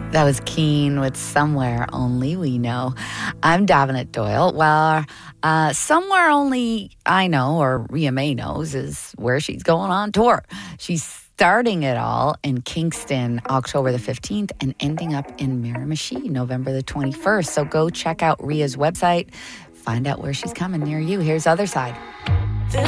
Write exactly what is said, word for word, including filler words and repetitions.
That was Keen with Somewhere Only We Know. I'm Davenant Doyle. Well, uh, Somewhere Only I Know, or Ria May knows, is where she's going on tour. She's starting it all in Kingston, October the fifteenth, and ending up in Miramichi, November the twenty-first. So go check out Ria's website, find out where she's coming near you. Here's Other Side.